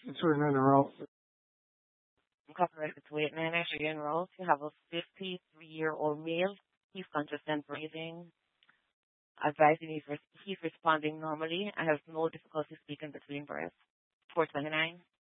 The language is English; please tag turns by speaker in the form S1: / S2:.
S1: Two in a row.
S2: Incorporated to 898 again, Rose. You have a 53-year-old male. He's conscious and breathing. Advising he's responding normally and has no difficulty speaking between breaths. 429.